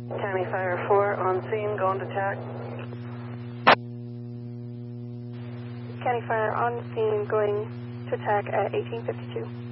County Fire 4 on scene, going to attack. County Fire on scene, going to attack at 1852.